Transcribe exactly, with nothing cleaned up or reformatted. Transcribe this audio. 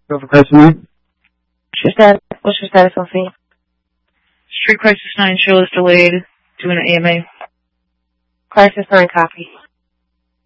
Go for Crisis nine. What's your status, what's your status on scene? Street Crisis nine show is delayed. Doing an A M A. Crisis nine copy.